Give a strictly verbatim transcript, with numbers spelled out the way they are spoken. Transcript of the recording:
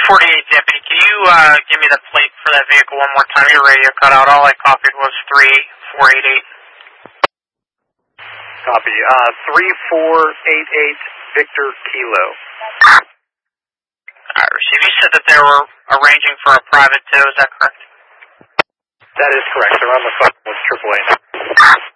forty-eight, Deputy, can you uh, give me the plate for that vehicle one more time? Your radio cut out. All I copied was three four eight eight. Copy. Uh, three four eight eight Victor Kilo. All right, receive. You said that they were arranging for a private tow, is that correct? That is correct. They're on the phone with triple A now.